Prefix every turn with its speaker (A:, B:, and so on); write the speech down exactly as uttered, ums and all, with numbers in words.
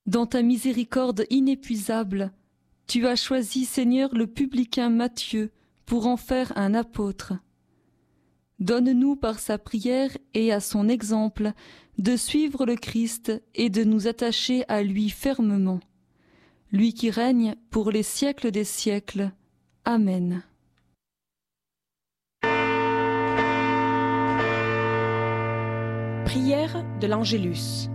A: Dans ta miséricorde inépuisable, tu as choisi, Seigneur, le publicain Matthieu pour en faire un apôtre. Donne-nous par sa prière et à son exemple de suivre le Christ et de nous attacher à lui fermement. Lui qui règne pour les siècles des siècles. Amen.
B: Prière de l'Angélus.